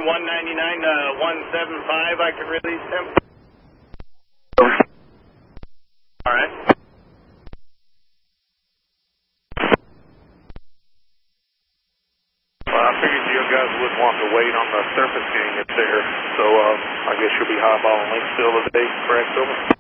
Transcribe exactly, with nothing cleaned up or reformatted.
one ninety-nine to one seventy-five, I can release him. All right. Well, I figured you guys wouldn't want to wait on the surface gang up there, so uh, I guess you'll be highballing link still today, correct, Silver?